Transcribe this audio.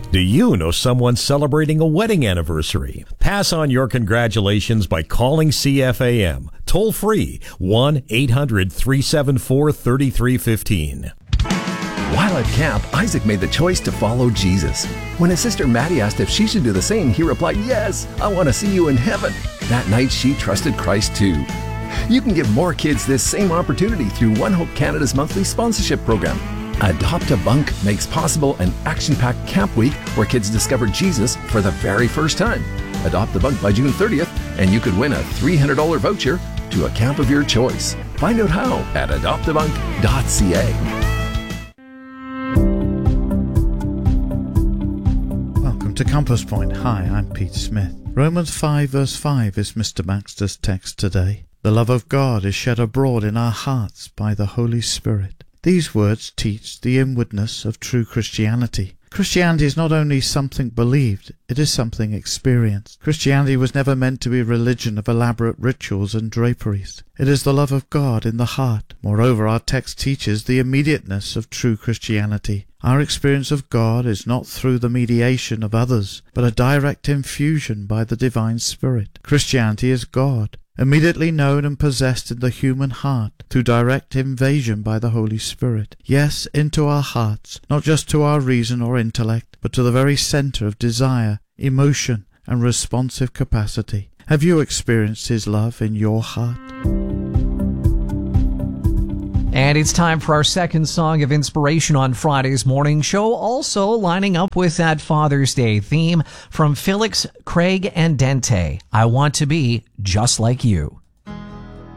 Do you know someone celebrating a wedding anniversary? Pass on your congratulations by calling CFAM. Toll free 1-800-374-3315. While at camp, Isaac made the choice to follow Jesus. When his sister Maddie asked if she should do the same, he replied, "Yes, I want to see you in heaven." That night, she trusted Christ too. You can give more kids this same opportunity through One Hope Canada's monthly sponsorship program. Adopt a Bunk makes possible an action-packed camp week where kids discover Jesus for the very first time. Adopt a Bunk by June 30th, and you could win a $300 voucher to a camp of your choice. Find out how at adoptabunk.ca. Welcome to Compass Point. Hi, I'm Pete Smith. Romans 5 verse 5 is Mr. Baxter's text today. The love of God is shed abroad in our hearts by the Holy Spirit. These words teach the inwardness of true Christianity. Christianity is not only something believed, it is something experienced. Christianity was never meant to be a religion of elaborate rituals and draperies. It is the love of God in the heart. Moreover, our text teaches the immediateness of true Christianity. Our experience of God is not through the mediation of others, but a direct infusion by the divine Spirit. Christianity is God, immediately known and possessed in the human heart through direct invasion by the Holy Spirit. Yes, into our hearts, not just to our reason or intellect, but to the very center of desire, emotion, and responsive capacity. Have you experienced His love in your heart? And it's time for our second song of inspiration on Friday's morning show, also lining up with that Father's Day theme from Felix, Craig, and Dente. I Want to Be Just Like You.